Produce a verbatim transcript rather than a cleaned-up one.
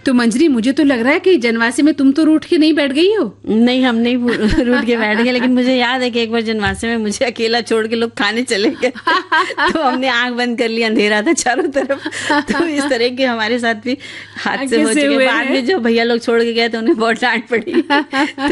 तो मंजरी, मुझे तो लग रहा है कि जनवासे में तुम तो रूठ के नहीं बैठ गई हो। नहीं, हम नहीं रूठ के बैठ गए, लेकिन मुझे याद है कि एक बार जनवासे में मुझे अकेला छोड़ के लोग खाने चले गए तो हमने आंख बंद कर ली, अंधेरा था चारों तरफ। तो इस तरह के हमारे साथ भी हादसे हो चुके। बाद में जो भैया लोग छोड़ के गए तो उन्हें बहुत डांट पड़ी।